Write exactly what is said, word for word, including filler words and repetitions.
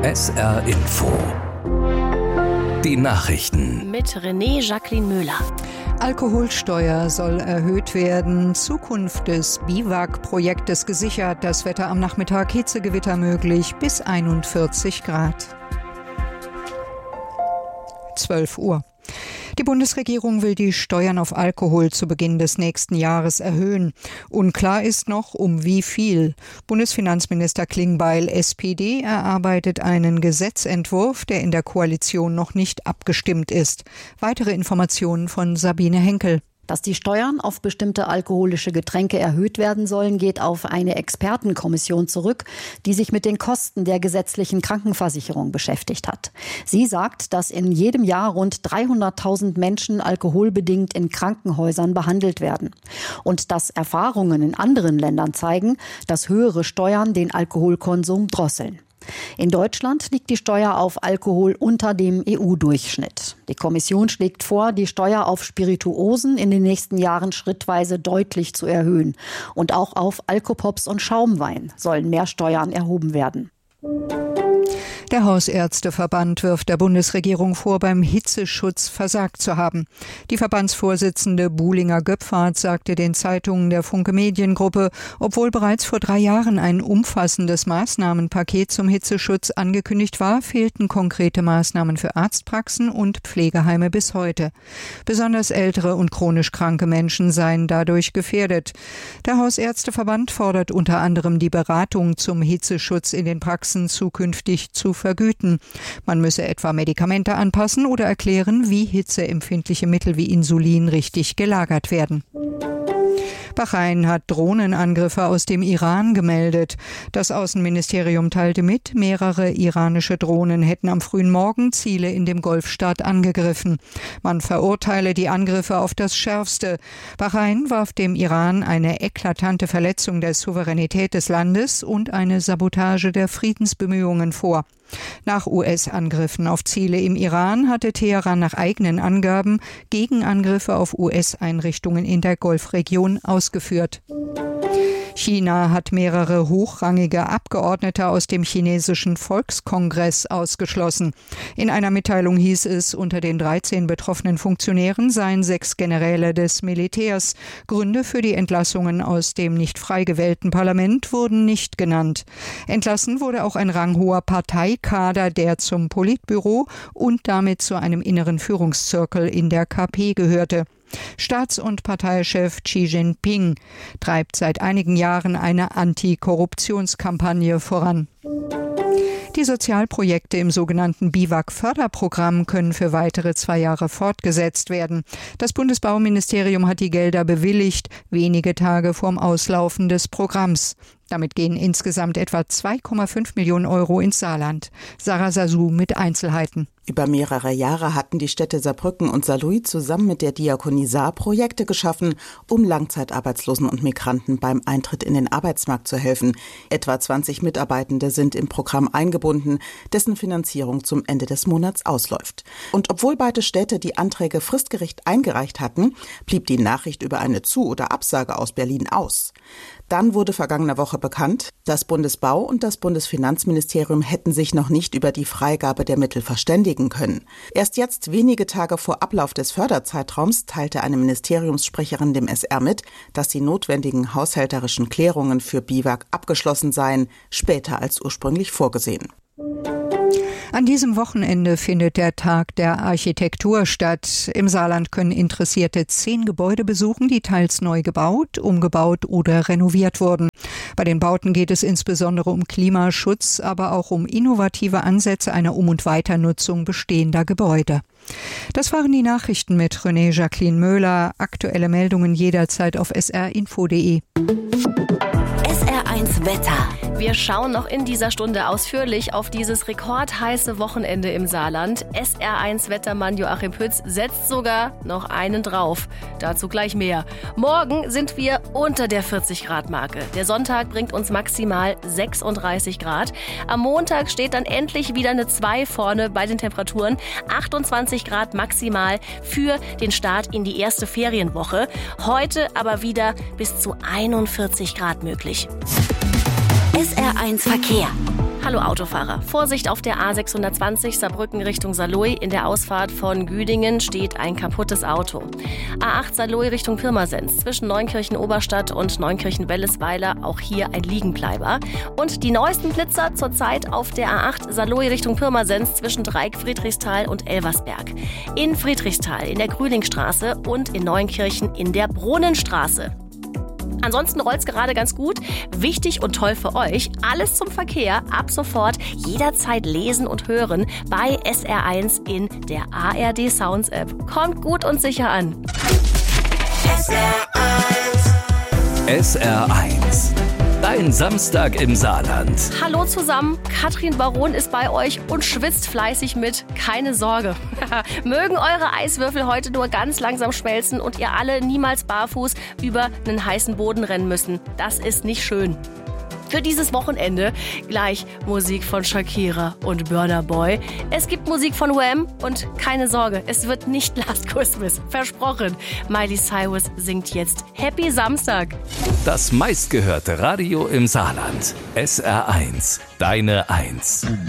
S R Info. Die Nachrichten. Mit René Jacqueline Müller. Alkoholsteuer soll erhöht werden. Zukunft des Biwak-Projektes gesichert. Das Wetter am Nachmittag, Hitzegewitter möglich bis einundvierzig Grad. zwölf Uhr. Die Bundesregierung will die Steuern auf Alkohol zu Beginn des nächsten Jahres erhöhen. Unklar ist noch, um wie viel. Bundesfinanzminister Klingbeil, S P D, erarbeitet einen Gesetzentwurf, der in der Koalition noch nicht abgestimmt ist. Weitere Informationen von Sabine Henkel. Dass die Steuern auf bestimmte alkoholische Getränke erhöht werden sollen, geht auf eine Expertenkommission zurück, die sich mit den Kosten der gesetzlichen Krankenversicherung beschäftigt hat. Sie sagt, dass in jedem Jahr rund dreihunderttausend Menschen alkoholbedingt in Krankenhäusern behandelt werden. Und dass Erfahrungen in anderen Ländern zeigen, dass höhere Steuern den Alkoholkonsum drosseln. In Deutschland liegt die Steuer auf Alkohol unter dem E U-Durchschnitt. Die Kommission schlägt vor, die Steuer auf Spirituosen in den nächsten Jahren schrittweise deutlich zu erhöhen. Und auch auf Alkopops und Schaumwein sollen mehr Steuern erhoben werden. Der Hausärzteverband wirft der Bundesregierung vor, beim Hitzeschutz versagt zu haben. Die Verbandsvorsitzende Buhlinger-Göpfert sagte den Zeitungen der Funke Mediengruppe, obwohl bereits vor drei Jahren ein umfassendes Maßnahmenpaket zum Hitzeschutz angekündigt war, fehlten konkrete Maßnahmen für Arztpraxen und Pflegeheime bis heute. Besonders ältere und chronisch kranke Menschen seien dadurch gefährdet. Der Hausärzteverband fordert unter anderem die Beratung zum Hitzeschutz in den Praxen zukünftig zu vergüten. Man müsse etwa Medikamente anpassen oder erklären, wie hitzeempfindliche Mittel wie Insulin richtig gelagert werden. Bahrain hat Drohnenangriffe aus dem Iran gemeldet. Das Außenministerium teilte mit, mehrere iranische Drohnen hätten am frühen Morgen Ziele in dem Golfstaat angegriffen. Man verurteile die Angriffe auf das Schärfste. Bahrain warf dem Iran eine eklatante Verletzung der Souveränität des Landes und eine Sabotage der Friedensbemühungen vor. Nach U S-Angriffen auf Ziele im Iran hatte Teheran nach eigenen Angaben Gegenangriffe auf U S-Einrichtungen in der Golfregion ausgeführt. China hat mehrere hochrangige Abgeordnete aus dem chinesischen Volkskongress ausgeschlossen. In einer Mitteilung hieß es, unter den dreizehn betroffenen Funktionären seien sechs Generäle des Militärs. Gründe für die Entlassungen aus dem nicht frei gewählten Parlament wurden nicht genannt. Entlassen wurde auch ein ranghoher Parteikader, der zum Politbüro und damit zu einem inneren Führungszirkel in der K P gehörte. Staats- und Parteichef Xi Jinping treibt seit einigen Jahren eine Antikorruptionskampagne voran. Die Sozialprojekte im sogenannten Biwak-Förderprogramm können für weitere zwei Jahre fortgesetzt werden. Das Bundesbauministerium hat die Gelder bewilligt, wenige Tage vorm Auslaufen des Programms. Damit gehen insgesamt etwa zwei Komma fünf Millionen Euro ins Saarland. Sarah Sasu mit Einzelheiten. Über mehrere Jahre hatten die Städte Saarbrücken und Saarlouis zusammen mit der Diakonie Saar Projekte geschaffen, um Langzeitarbeitslosen und Migranten beim Eintritt in den Arbeitsmarkt zu helfen. Etwa zwanzig Mitarbeitende sind im Programm eingebunden, dessen Finanzierung zum Ende des Monats ausläuft. Und obwohl beide Städte die Anträge fristgerecht eingereicht hatten, blieb die Nachricht über eine Zu- oder Absage aus Berlin aus. Dann wurde vergangene Woche bekannt, das Bundesbau- und das Bundesfinanzministerium hätten sich noch nicht über die Freigabe der Mittel verständigen können. Erst jetzt, wenige Tage vor Ablauf des Förderzeitraums, teilte eine Ministeriumssprecherin dem S R mit, dass die notwendigen haushälterischen Klärungen für Biwak abgeschlossen seien, später als ursprünglich vorgesehen. An diesem Wochenende findet der Tag der Architektur statt. Im Saarland können Interessierte zehn Gebäude besuchen, die teils neu gebaut, umgebaut oder renoviert wurden. Bei den Bauten geht es insbesondere um Klimaschutz, aber auch um innovative Ansätze einer Um- und Weiternutzung bestehender Gebäude. Das waren die Nachrichten mit René Jacqueline Müller. Aktuelle Meldungen jederzeit auf s r info punkt d e. S R eins Wetter. Wir schauen noch in dieser Stunde ausführlich auf dieses rekordheiße Wochenende im Saarland. S R eins Wettermann Joachim Pütz setzt sogar noch einen drauf. Dazu gleich mehr. Morgen sind wir unter der vierzig Grad Marke. Der Sonntag bringt uns maximal sechsunddreißig Grad. Am Montag steht dann endlich wieder eine zwei vorne bei den Temperaturen. achtundzwanzig Grad maximal für den Start in die erste Ferienwoche. Heute aber wieder bis zu einundvierzig Grad möglich. S R eins Verkehr. Hallo Autofahrer. Vorsicht auf der A sechshundertzwanzig Saarbrücken Richtung Saarlouis. In der Ausfahrt von Güdingen steht ein kaputtes Auto. A acht Saarlouis Richtung Pirmasens. Zwischen Neunkirchen-Oberstadt und Neunkirchen-Wellesweiler. Auch hier ein Liegenbleiber. Und die neuesten Blitzer zurzeit auf der A acht Saarlouis Richtung Pirmasens zwischen Dreieck, Friedrichsthal und Elversberg. In Friedrichsthal in der Grülingstraße und in Neunkirchen in der Brunnenstraße. Ansonsten rollt's gerade ganz gut. Wichtig und toll für euch, alles zum Verkehr ab sofort jederzeit lesen und hören bei S R eins in der A R D Sounds App. Kommt gut und sicher an. S R eins. S R eins. Dein Samstag im Saarland. Hallo zusammen, Katrin Baron ist bei euch und schwitzt fleißig mit. Keine Sorge. Mögen eure Eiswürfel heute nur ganz langsam schmelzen und ihr alle niemals barfuß über einen heißen Boden rennen müssen. Das ist nicht schön. Für dieses Wochenende gleich Musik von Shakira und Burna Boy. Es gibt Musik von Wham und keine Sorge, es wird nicht Last Christmas. Versprochen. Miley Cyrus singt jetzt Happy Samstag. Das meistgehörte Radio im Saarland. S R eins. Deine Eins.